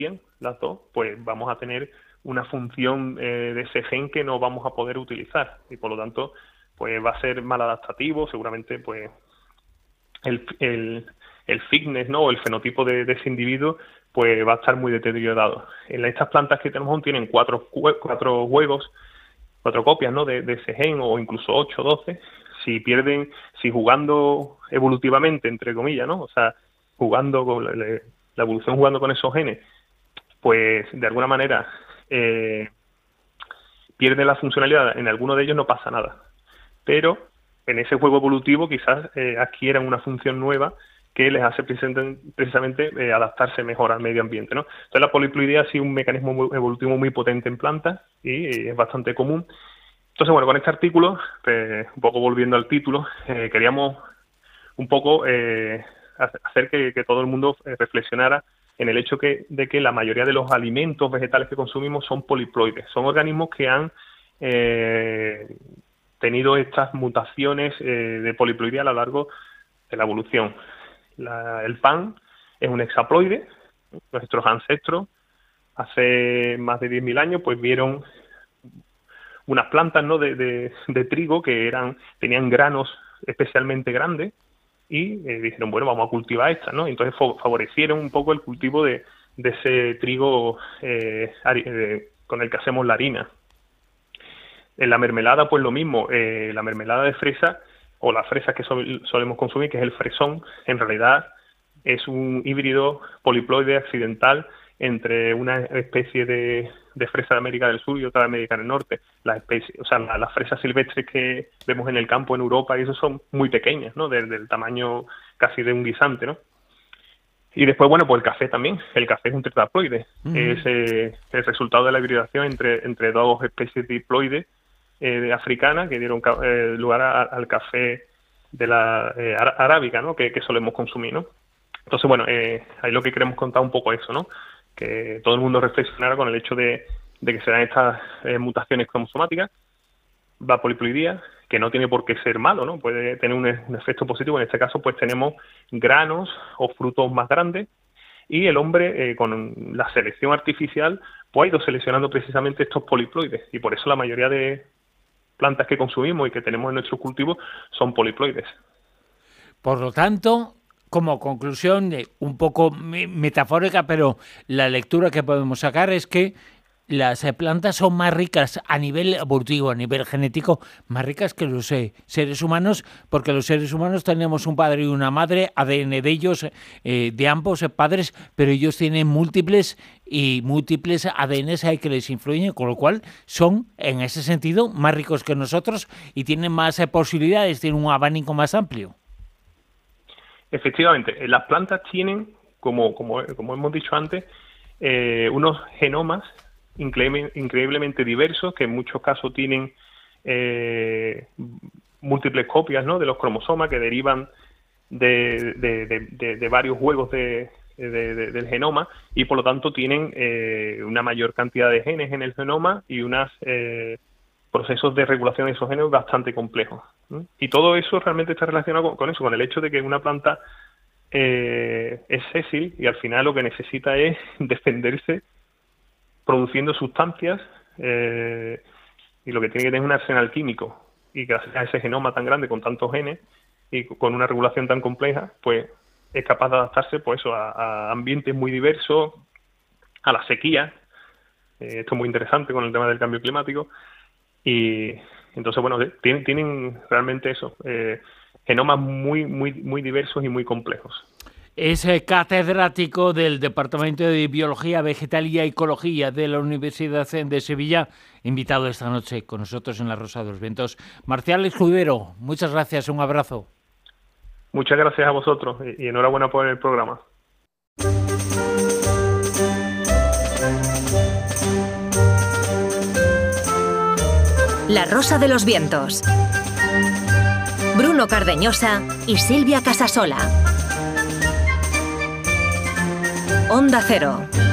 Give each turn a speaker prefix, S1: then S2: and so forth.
S1: 100% las dos, pues vamos a tener una función de ese gen que no vamos a poder utilizar y por lo tanto pues va a ser mal adaptativo, seguramente pues el fitness, ¿no? O el fenotipo de ese individuo pues va a estar muy deteriorado. En estas plantas que tenemos aún tienen cuatro huevos, 4 copias, ¿no? de ese gen, o incluso 8 o 12. Si jugando evolutivamente, entre comillas, ¿no? O sea, jugando con la evolución, jugando con esos genes, pues de alguna manera pierde la funcionalidad, en alguno de ellos no pasa nada. Pero en ese juego evolutivo quizás adquieran una función nueva que les hace precisamente adaptarse mejor al medio ambiente, ¿no? Entonces la poliploidía ha sido un mecanismo evolutivo muy potente en plantas y es bastante común. Entonces, bueno, con este artículo, un poco volviendo al título, queríamos un poco hacer que todo el mundo reflexionara en el hecho de que la mayoría de los alimentos vegetales que consumimos son poliploides, son organismos que han tenido estas mutaciones de poliploidía a lo largo de la evolución. El pan es un hexaploide. Nuestros ancestros hace más de 10.000 años pues vieron unas plantas, ¿no? de trigo que tenían granos especialmente grandes y dijeron, bueno, vamos a cultivar estas, ¿no? Entonces favorecieron un poco el cultivo de ese trigo con el que hacemos la harina. En la mermelada, pues lo mismo. La mermelada de fresa o las fresas que solemos consumir, que es el fresón, en realidad es un híbrido poliploide accidental entre una especie de fresa de América del Sur y otra de América del Norte. Las fresas silvestres que vemos en el campo en Europa, y eso son muy pequeñas, ¿no? Del tamaño casi de un guisante, ¿no? Y después, bueno, pues el café también. El café es un tetraploide. Es el resultado de la hibridación entre dos especies diploides africanas que dieron lugar al café de la arábica, ¿no? Que solemos consumir, ¿no? Entonces, bueno, ahí lo que queremos contar un poco eso, ¿no? Que todo el mundo reflexionara con el hecho de que se dan estas mutaciones cromosomáticas, la poliploidía, que no tiene por qué ser malo, ¿no? Puede tener un efecto positivo. En este caso, pues tenemos granos o frutos más grandes, y el hombre, con la selección artificial, pues ha ido seleccionando precisamente estos poliploides, y por eso la mayoría de plantas que consumimos y que tenemos en nuestros cultivos son poliploides.
S2: Por lo tanto, como conclusión, un poco metafórica, pero la lectura que podemos sacar es que las plantas son más ricas a nivel evolutivo, a nivel genético, más ricas que los seres humanos, porque los seres humanos tenemos un padre y una madre, ADN de ellos, de ambos padres, pero ellos tienen múltiples ADNs que les influyen, con lo cual son, en ese sentido, más ricos que nosotros y tienen más posibilidades, tienen un abanico más amplio.
S1: Efectivamente, las plantas tienen, como hemos dicho antes, unos genomas increíblemente diversos, que en muchos casos tienen múltiples copias, ¿no? de los cromosomas que derivan de varios juegos del genoma, y por lo tanto tienen una mayor cantidad de genes en el genoma y unos procesos de regulación de esos genes bastante complejos, ¿no? Y todo eso realmente está relacionado con eso, con el hecho de que una planta es sésil y al final lo que necesita es defenderse produciendo sustancias, y lo que tiene que tener es un arsenal químico, y gracias a ese genoma tan grande con tantos genes y con una regulación tan compleja, pues es capaz de adaptarse pues eso, a ambientes muy diversos, a la sequía. Esto es muy interesante con el tema del cambio climático, y entonces bueno, tienen realmente eso, genomas muy diversos y muy complejos.
S2: Es catedrático del Departamento de Biología Vegetal y Ecología de la Universidad de Sevilla, invitado esta noche con nosotros en La Rosa de los Vientos. Marcial Escudero, muchas gracias, un abrazo.
S1: Muchas gracias a vosotros y enhorabuena por el programa.
S3: La Rosa de los Vientos. Bruno Cardeñosa y Silvia Casasola. Onda Cero.